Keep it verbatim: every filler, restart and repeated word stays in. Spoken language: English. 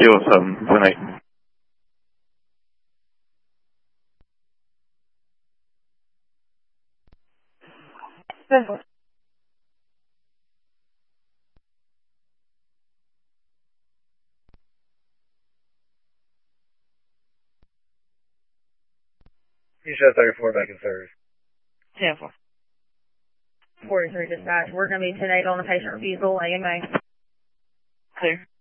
Kilo seven, one eight. Simple. You show thirty-four back in service. ten four. forty-three dispatch. We're going to be ten eight on the patient refusal, A M A. Clear.